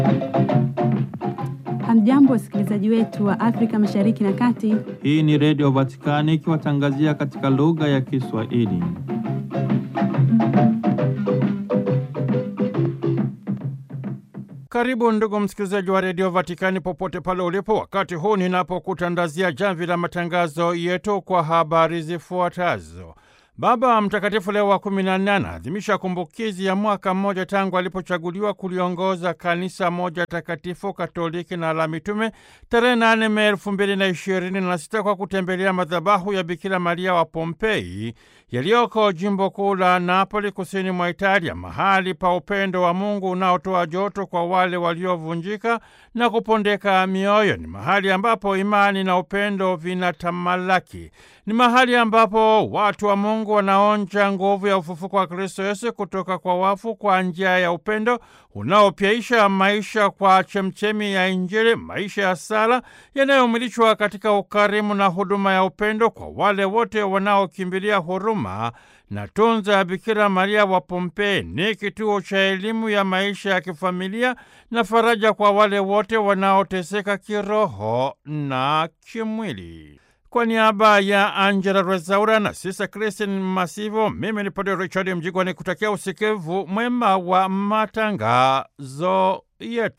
Hamjambo wasikilizaji wetu wa Afrika Mashariki na Kati. Hii ni Radio Vatikani ikiwatangazia katika lugha ya Kiswahili. Karibu ndugu msikilizaji wa Radio Vatikani popote pale ulipo, wakati huu ninapokutandazia jamvi la matangazo yetu kwa habari zifuatazo. Baba Mtakatifu Leo wa 14 anaadhimisha kumbukizi ya mwaka mmoja tangu alipochaguliwa kuliongoza kanisa moja takatifu Katoliki na la mitume tarehe 8 Mei 2026 kwa kutembelea madhabahu ya Bikira Maria wa Pompei yaliyoko jimbo kuu la Napoli kusini mwa Italia, mahali pa upendo wa Mungu unaotoa joto kwa wale waliovunjika na kupondeka mioyo. Ni mahali ambapo imani na upendo vinatamalaki. Ni mahali ambapo watu wa Mungu wanaonja nguvu ya ufufuko wa Kristo Yesu kutoka kwa wafu kwa njia ya upendo unaopyaisha maisha kwa chemchemi ya Injili, maisha ya sala yanayomilishwa katika ukarimu na huduma ya upendo kwa wale wote wanaokimbilia huruma na tunza ya Bikira Maria wa Pompei. Ni kituo cha elimu ya maisha ya kifamilia na faraja kwa wale wote wanaoteseka kiroho na kimwili. Kwa niaba ya Angela Rezaura na Sisa Christine Masivo, mimi ni Padre Richard Mjigwa nikutakia usikivu mwema wa matangazo yetu.